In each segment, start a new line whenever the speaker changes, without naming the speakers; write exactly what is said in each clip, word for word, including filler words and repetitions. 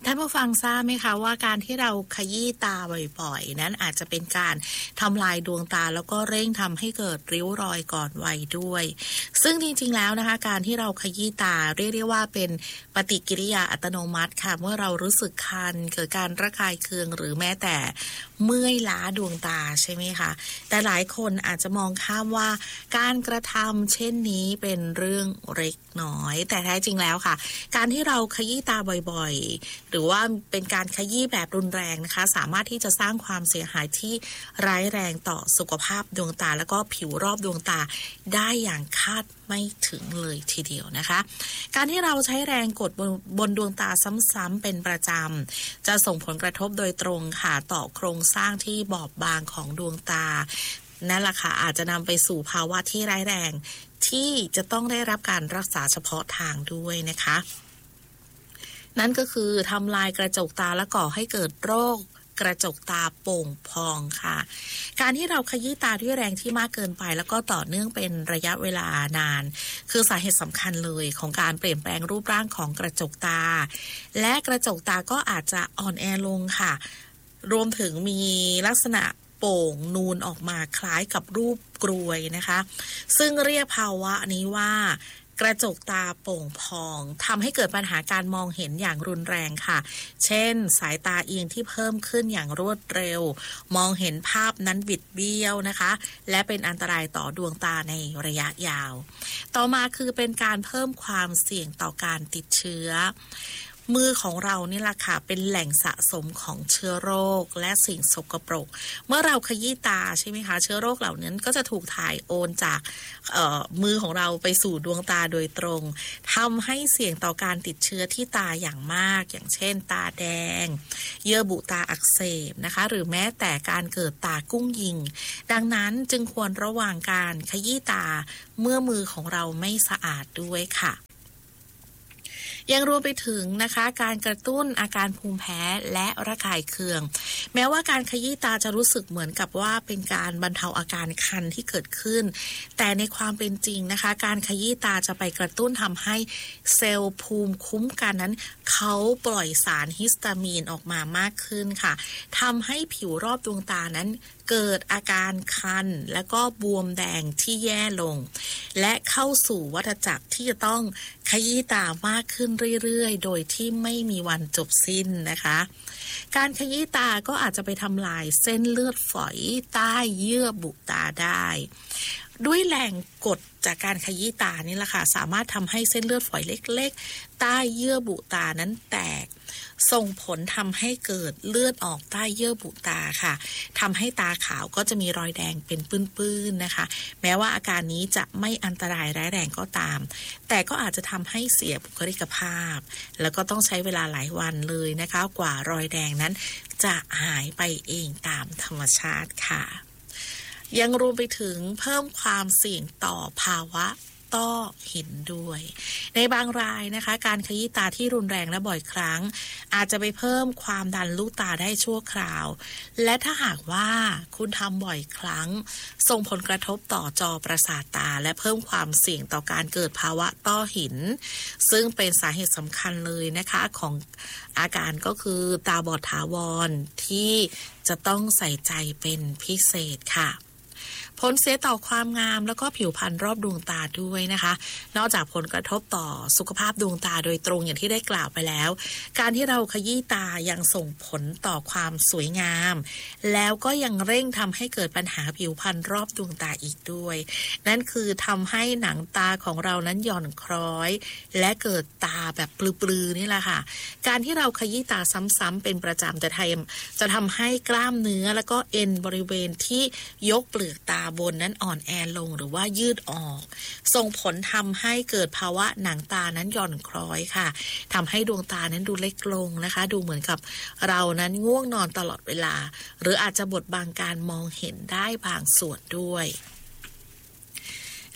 ท่านผู้ฟังทราบไหมคะว่าการที่เราขยี้ตาบ่อยๆนั้นอาจจะเป็นการทำลายดวงตาแล้วก็เร่งทำให้เกิดริ้วรอยก่อนวัยด้วยซึ่งจริงๆแล้วนะคะการที่เราขยี้ตาเรียกได้ว่าเป็นปฏิกิริยาอัตโนมัติค่ะเมื่อเรารู้สึกคันเกิดการระคายเคืองหรือแม้แต่เมื่อยล้าดวงตาใช่ไหมคะแต่หลายคนอาจจะมองข้ามว่าการกระทำเช่นนี้เป็นเรื่องเล็กน้อยแต่แท้จริงแล้วค่ะการที่เราขยี้ตาบ่อยๆหรือว่าเป็นการขยี้แบบรุนแรงนะคะสามารถที่จะสร้างความเสียหายที่ร้ายแรงต่อสุขภาพดวงตาแล้วก็ผิวรอบดวงตาได้อย่างคาดไม่ถึงเลยทีเดียวนะคะการที่เราใช้แรงกดบนบนดวงตาซ้ำๆเป็นประจำจะส่งผลกระทบโดยตรงค่ะต่อโครงสร้างที่บอบบางของดวงตานั่นแหละค่ะอาจจะนำไปสู่ภาวะที่ร้ายแรงที่จะต้องได้รับการรักษาเฉพาะทางด้วยนะคะนั่นก็คือทำลายกระจกตาและก่อให้เกิดโรคกระจกตาโป่งพองค่ะการที่เราขยี้ตาด้วยแรงที่มากเกินไปแล้วก็ต่อเนื่องเป็นระยะเวลานานคือสาเหตุสำคัญเลยของการเปลี่ยนแปลงรูปร่างของกระจกตาและกระจกตาก็อาจจะอ่อนแอลงค่ะรวมถึงมีลักษณะโป่งนูนออกมาคล้ายกับรูปกรวยนะคะซึ่งเรียกภาวะนี้ว่ากระจกตาโป่งพองทำให้เกิดปัญหาการมองเห็นอย่างรุนแรงค่ะเช่นสายตาเอียงที่เพิ่มขึ้นอย่างรวดเร็วมองเห็นภาพนั้นบิดเบี้ยวนะคะและเป็นอันตรายต่อดวงตาในระยะยาวต่อมาคือเป็นการเพิ่มความเสี่ยงต่อการติดเชื้อมือของเรานี่แหละค่ะเป็นแหล่งสะสมของเชื้อโรคและสิ่งสกปรกเมื่อเราขยี้ตาใช่ไหมคะเชื้อโรคเหล่านั้นก็จะถูกถ่ายโอนจากมือของเราไปสู่ดวงตาโดยตรงทำให้เสี่ยงต่อการติดเชื้อที่ตาอย่างมากอย่างเช่นตาแดงเยื่อบุตาอักเสบนะคะหรือแม้แต่การเกิดตากุ้งยิงดังนั้นจึงควรระวังการขยี้ตาเมื่อมือของเราไม่สะอาดด้วยค่ะยังรวมไปถึงนะคะการกระตุ้นอาการภูมิแพ้และระคายเคืองแม้ว่าการขยี้ตาจะรู้สึกเหมือนกับว่าเป็นการบรรเทาอาการคันที่เกิดขึ้นแต่ในความเป็นจริงนะคะการขยี้ตาจะไปกระตุ้นทำให้เซลล์ภูมิคุ้มกันนั้นเขาปล่อยสารฮิสตามีนออกมามากขึ้นค่ะทำให้ผิวรอบดวงตานั้นเกิดอาการคันและก็บวมแดงที่แย่ลงและเข้าสู่วัฏจักรที่จะต้องขยี้ตามากขึ้นเรื่อยๆโดยที่ไม่มีวันจบสิ้นนะคะการขยี้ตาก็อาจจะไปทำลายเส้นเลือดฝอยใต้เยื่อบุตาได้ด้วยแรงกดจากการขยี้ตานี่แหละค่ะสามารถทำให้เส้นเลือดฝอยเล็กๆใต้เยื่อบุตานั้นแตกส่งผลทำให้เกิดเลือดออกใต้เยื่อบุตาค่ะทำให้ตาขาวก็จะมีรอยแดงเป็นปื้นๆนะคะแม้ว่าอาการนี้จะไม่อันตรายร้ายแรงก็ตามแต่ก็อาจจะทำให้เสียบุคลิกภาพแล้วก็ต้องใช้เวลาหลายวันเลยนะคะกว่ารอยแดงนั้นจะหายไปเองตามธรรมชาติค่ะยังรวมไปถึงเพิ่มความเสี่ยงต่อภาวะต้อหินด้วยในบางรายนะคะการขยี้ตาที่รุนแรงและบ่อยครั้งอาจจะไปเพิ่มความดันลูกตาได้ชั่วคราวและถ้าหากว่าคุณทำบ่อยครั้งส่งผลกระทบต่อจอประสาทตาและเพิ่มความเสี่ยงต่อการเกิดภาวะต้อหินซึ่งเป็นสาเหตุสำคัญเลยนะคะของอาการก็คือตาบอดถาวรที่จะต้องใส่ใจเป็นพิเศษค่ะผลเสียต่อความงามแล้วก็ผิวพรรณรอบดวงตาด้วยนะคะนอกจากผลกระทบต่อสุขภาพดวงตาโดยตรงอย่างที่ได้กล่าวไปแล้วการที่เราขยี้ตายังส่งผลต่อความสวยงามแล้วก็ยังเร่งทำให้เกิดปัญหาผิวพรรณรอบดวงตาอีกด้วยนั่นคือทำให้หนังตาของเรานั้นหย่อนคล้อยและเกิดตาแบบปลือๆนี่แหละค่ะการที่เราขยี้ตาซ้ำๆเป็นประจำจะทำจะทำให้กล้ามเนื้อแล้วก็เอ็นบริเวณที่ยกเปลือกตาบนนั้นอ่อนแอลงหรือว่ายืดออกส่งผลทำให้เกิดภาวะหนังตานั้นหย่อนคล้อยค่ะทำให้ดวงตานั้นดูเล็กลงนะคะดูเหมือนกับเรานั้นง่วงนอนตลอดเวลาหรืออาจจะบดบังการมองเห็นได้บางส่วนด้วย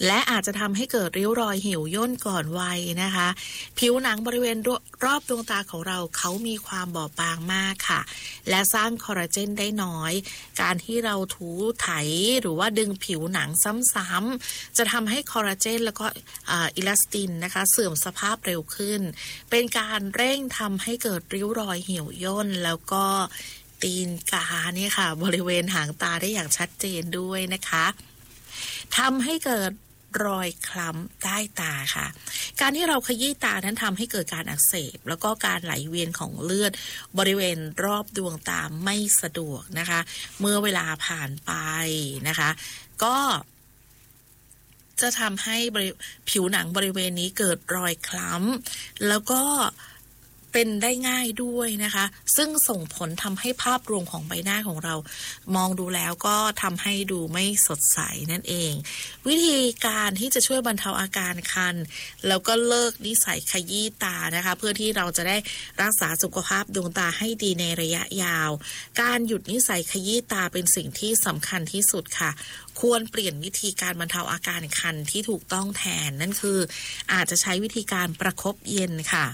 และอาจจะทำให้เกิดริ้วรอยเหี่ยวย่นก่อนวัยนะคะผิวหนังบริเวณรอบดวงตาของเราเขามีความบอบบางมากค่ะและสร้างคอลลาเจนได้น้อยการที่เราถูไถหรือว่าดึงผิวหนังซ้ำๆจะทำให้คอลลาเจนแล้วก็อิลาสตินนะคะเสื่อมสภาพเร็วขึ้นเป็นการเร่งทำให้เกิดริ้วรอยเหี่ยวย่นแล้วก็ตีนกาเนี่ยค่ะบริเวณหางตาได้อย่างชัดเจนด้วยนะคะทำให้เกิดรอยคล้ำใต้ตาค่ะการที่เราขยี้ตานั้นทำให้เกิดการอักเสบแล้วก็การไหลเวียนของเลือดบริเวณรอบดวงตาไม่สะดวกนะคะเมื่อเวลาผ่านไปนะคะก็จะทำให้ผิวหนังบริเวณนี้เกิดรอยคล้ำแล้วก็เป็นได้ง่ายด้วยนะคะซึ่งส่งผลทำให้ภาพรวมของใบหน้าของเรามองดูแล้วก็ทำให้ดูไม่สดใสนั่นเองวิธีการที่จะช่วยบรรเทาอาการคันแล้วก็เลิกนิสัยขยี้ตานะคะเพื่อที่เราจะได้รักษาสุขภาพดวงตาให้ดีในระยะยาวการหยุดนิสัยขยี้ตาเป็นสิ่งที่สำคัญที่สุดค่ะควรเปลี่ยนวิธีการบรรเทาอาการคันที่ถูกต้องแทนนั่นคืออาจจะใช้วิธีการประคบเย็นค่ะ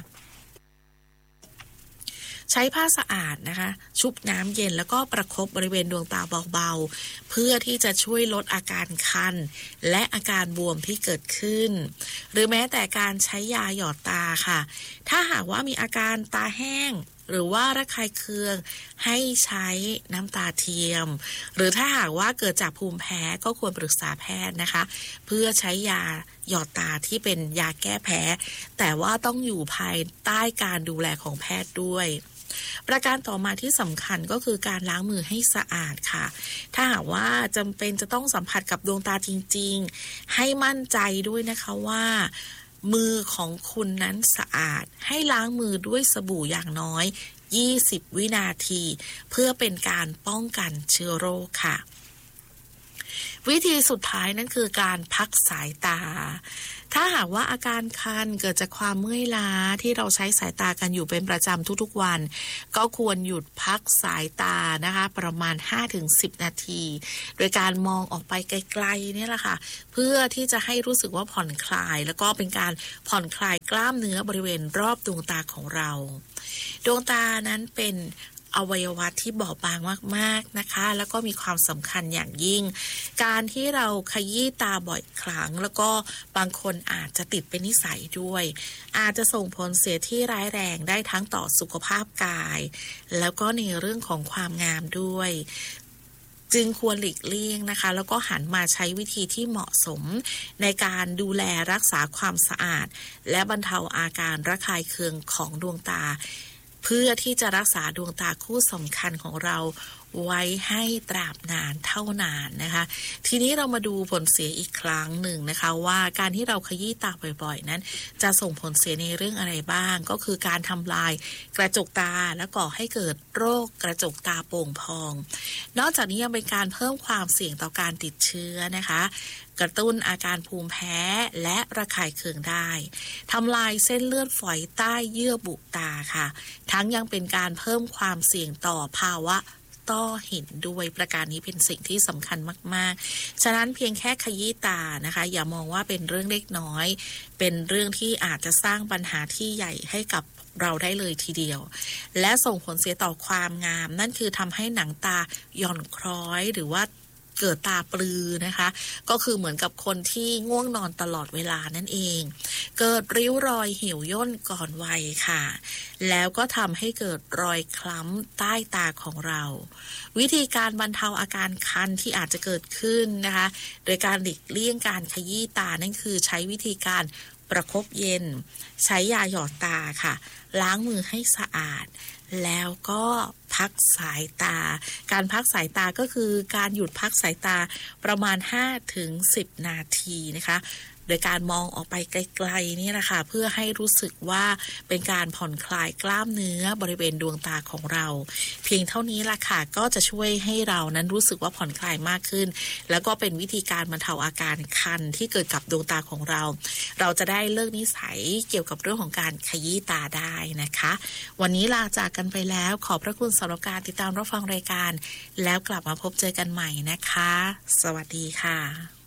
ใช้ผ้าสะอาดนะคะชุบน้ำเย็นแล้วก็ประคบบริเวณดวงตาเบาๆเพื่อที่จะช่วยลดอาการคันและอาการบวมที่เกิดขึ้นหรือแม้แต่การใช้ยาหยอดตาค่ะถ้าหากว่ามีอาการตาแห้งหรือว่าระคายเคืองให้ใช้น้ำตาเทียมหรือถ้าหากว่าเกิดจากภูมิแพ้ก็ควรปรึกษาแพทย์นะคะเพื่อใช้ยาหยอดตาที่เป็นยาแก้แพ้แต่ว่าต้องอยู่ภายใต้การดูแลของแพทย์ด้วยประการต่อมาที่สำคัญก็คือการล้างมือให้สะอาดค่ะถ้าหากว่าจำเป็นจะต้องสัมผัสกับดวงตาจริงๆให้มั่นใจด้วยนะคะว่ามือของคุณนั้นสะอาดให้ล้างมือด้วยสบู่อย่างน้อยยี่สิบวินาทีเพื่อเป็นการป้องกันเชื้อโรคค่ะวิธีสุดท้ายนั่นคือการพักสายตาถ้าหากว่าอาการคันเกิดจากความเมื่อยล้าที่เราใช้สายตากันอยู่เป็นประจำทุกๆวันก็ควรหยุดพักสายตานะคะประมาณ ห้าถึงสิบ นาทีโดยการมองออกไปไกลๆเนี่ยแหละค่ะเพื่อที่จะให้รู้สึกว่าผ่อนคลายแล้วก็เป็นการผ่อนคลายกล้ามเนื้อบริเวณรอบดวงตาของเราดวงตานั้นเป็นอวัยวะที่บอบบางมากๆนะคะแล้วก็มีความสำคัญอย่างยิ่งการที่เราขยี้ตาบ่อยครั้งแล้วก็บางคนอาจจะติดเป็นนิสัยด้วยอาจจะส่งผลเสียที่ร้ายแรงได้ทั้งต่อสุขภาพกายแล้วก็ในเรื่องของความงามด้วยจึงควรหลีกเลี่ยงนะคะแล้วก็หันมาใช้วิธีที่เหมาะสมในการดูแลรักษาความสะอาดและบรรเทาอาการระคายเคืองของดวงตาเพื่อที่จะรักษาดวงตาคู่สำคัญของเราไว้ให้ตราบนานเท่านานนะคะทีนี้เรามาดูผลเสียอีกครั้งหนึ่งนะคะว่าการที่เราขยี้ตาบ่อยๆนั้นจะส่งผลเสียในเรื่องอะไรบ้างก็คือการทำลายกระจกตาและก่อให้เกิดโรคกระจกตาโป่งพองนอกจากนี้ยังเป็นการเพิ่มความเสี่ยงต่อการติดเชื้อนะคะกระตุ้นอาการภูมิแพ้และระคายเคืองได้ทำลายเส้นเลือดฝอยใต้เยื่อบุตาค่ะทั้งยังเป็นการเพิ่มความเสี่ยงต่อภาวะต้อหินด้วยประการนี้เป็นสิ่งที่สำคัญมากๆฉะนั้นเพียงแค่ขยี้ตานะคะอย่ามองว่าเป็นเรื่องเล็กน้อยเป็นเรื่องที่อาจจะสร้างปัญหาที่ใหญ่ให้กับเราได้เลยทีเดียวและส่งผลเสียต่อความงามนั่นคือทำให้หนังตาหย่อนคล้อยหรือว่าเกิดตาปลือนะคะก็คือเหมือนกับคนที่ง่วงนอนตลอดเวลานั่นเองเกิดริ้วรอยเหี่ยวย่นก่อนวัยค่ะแล้วก็ทำให้เกิดรอยคล้ำใต้ตาของเราวิธีการบรรเทาอาการคันที่อาจจะเกิดขึ้นนะคะโดยการหลีกเลี่ยงการขยี้ตานั่นคือใช้วิธีการประคบเย็นใช้ยาหยอดตาค่ะล้างมือให้สะอาดแล้วก็พักสายตาการพักสายตาก็คือการหยุดพักสายตาประมาณ ห้าถึงสิบ นาทีนะคะโดยการมองออกไปไกลๆนี่แหละค่ะเพื่อให้รู้สึกว่าเป็นการผ่อนคลายกล้ามเนื้อบริเวณดวงตาของเราเพียงเท่านี้ล่ะค่ะก็จะช่วยให้เรานั้นรู้สึกว่าผ่อนคลายมากขึ้นแล้วก็เป็นวิธีการบรรเทาอาการคันที่เกิดกับดวงตาของเราเราจะได้เลิกนิสัยเกี่ยวกับเรื่องของการขยี้ตาได้นะคะวันนี้ลาจากกันไปแล้วขอบพระคุณสำหรับการติดตามรับฟังรายการแล้วกลับมาพบเจอกันใหม่นะคะสวัสดีค่ะ